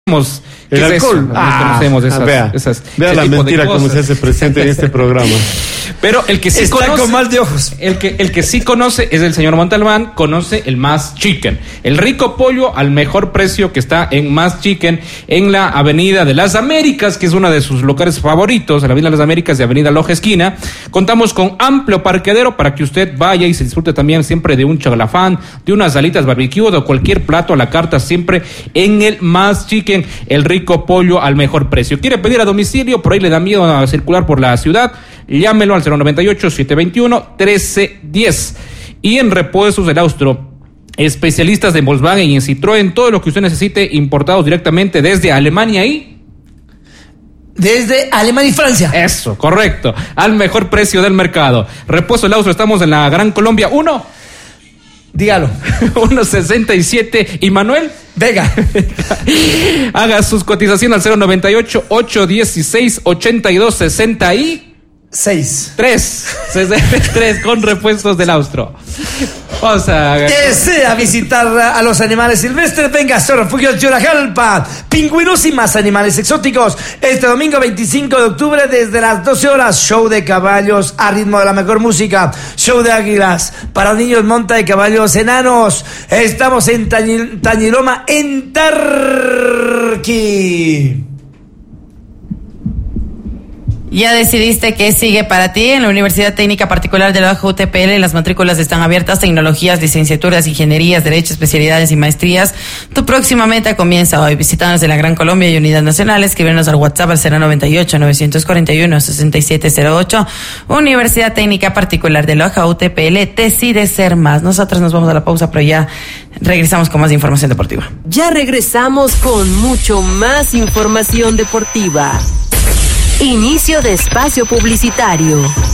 El alcohol. Conocemos vea la mentira como se hace presente en este programa. Pero el que sí está conoce, con mal de ojos. El que sí conoce es el señor Montalbán, conoce el Más Chicken, el rico pollo al mejor precio que está en Más Chicken en la Avenida de las Américas, que es una de sus locales favoritos, en la Avenida de las Américas y Avenida Loja Esquina. Contamos con amplio parqueadero para que usted vaya y se disfrute también siempre de un chaglafán, de unas alitas barbecue o de cualquier plato a la carta, siempre en el Más Chicken, el rico pollo al mejor precio. ¿Quiere pedir a domicilio? Por ahí le da miedo a circular por la ciudad. Llámelo al 098-721-1310. Y en Repuestos del Austro, especialistas de Volkswagen y en Citroën, todo lo que usted necesite, importados directamente desde Alemania y... Desde Alemania y Francia. Eso, correcto. Al mejor precio del mercado. Repuestos del Austro, estamos en la Gran Colombia 1. Dígalo. 1.67. ¿Y Manuel? Venga. Haga sus cotizaciones al 098-816-8266. 3 con Repuestos del Austro. Vamos a... Desea visitar a los animales silvestres, venga a Refugio Yurajalpa, pingüinos y más animales exóticos. Este domingo 25 de octubre desde las 12 horas, show de caballos a ritmo de la mejor música, show de águilas para niños, monta de caballos enanos. Estamos en Tañiloma, en Tarqui. ¿Ya decidiste qué sigue para ti? En la Universidad Técnica Particular de la Baja UTPL las matrículas están abiertas, tecnologías, licenciaturas, ingenierías, derecho, especialidades y maestrías. Tu próxima meta comienza hoy. Visítanos en la Gran Colombia y Unidad Nacional. Escríbenos al WhatsApp al 098-941-6708. Universidad Técnica Particular de la Baja UTPL, decide ser más. Nosotros nos vamos a la pausa, pero ya regresamos con más información deportiva. Ya regresamos con mucho más información deportiva. Inicio de espacio publicitario.